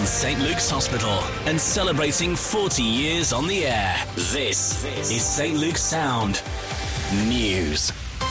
St Luke's Hospital and celebrating 40 years on the air. This is St Luke's Sound News.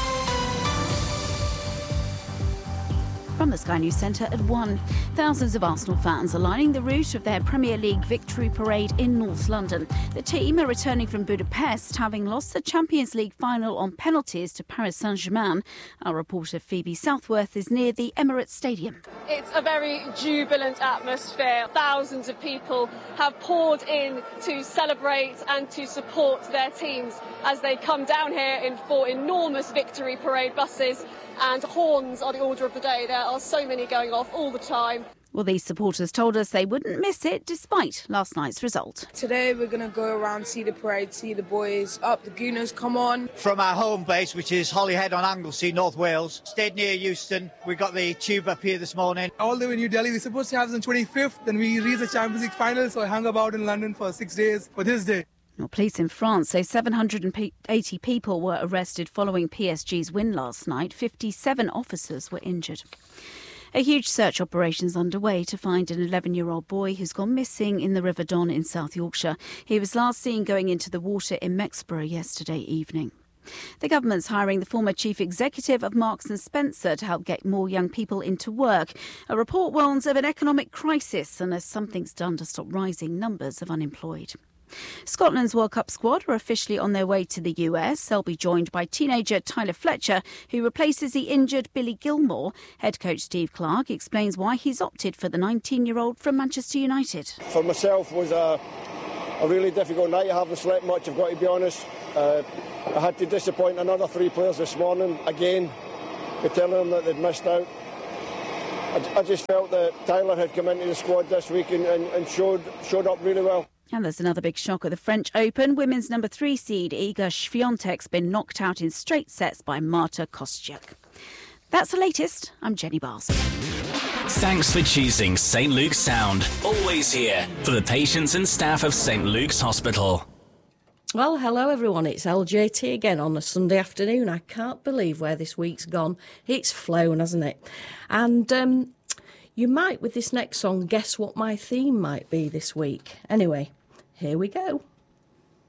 From the Sky News Centre at 1. Thousands of Arsenal fans are lining the route of their Premier League victory parade in North London. The team are returning from Budapest, having lost the Champions League final on penalties to Paris Saint-Germain. Our reporter Phoebe Southworth is near the Emirates Stadium. It's a very jubilant atmosphere. Thousands of people have poured in to celebrate and to support their teams as they come down here in 4 enormous victory parade buses, and horns are the order of the day. There are so many going off all the time. Well, these supporters told us they wouldn't miss it despite last night's result. Today we're going to go around, see the parade, see the boys up, the Gooners come on. From our home base, which is Holyhead on Anglesey, North Wales, stayed near Euston. We got the tube up here this morning. All the way in New Delhi, we're supposed to have this on 25th, then we reached the Champions League final, so I hung about in London for 6 days for this day. Well, police in France say 780 people were arrested following PSG's win last night. 57 officers were injured. A huge search operation is underway to find an 11-year-old boy who's gone missing in the River Don in South Yorkshire. He was last seen going into the water in Mexborough yesterday evening. The government's hiring the former chief executive of Marks & Spencer to help get more young people into work. A report warns of an economic crisis unless something's done to stop rising numbers of unemployed. Scotland's World Cup squad are officially on their way to the US. They'll be joined by teenager Tyler Fletcher, who replaces the injured Billy Gilmore. Head coach Steve Clarke explains why he's opted for the 19-year-old from Manchester United. For myself, was a really difficult night. I haven't slept much, I've got to be honest. I had to disappoint another 3 players this morning, again, by telling them that they'd missed out. I just felt that Tyler had come into the squad this week and showed up really well. And there's another big shock at the French Open. Women's number 3 seed Iga Swiatek's been knocked out in straight sets by Marta Kostyuk. That's the latest. I'm Jenny Bars. Thanks for choosing St Luke's Sound. Always here for the patients and staff of St Luke's Hospital. Well, hello everyone, it's LJT again on a Sunday afternoon. I can't believe where this week's gone. It's flown, hasn't it? And you might, with this next song, guess what my theme might be this week. Anyway, here we go.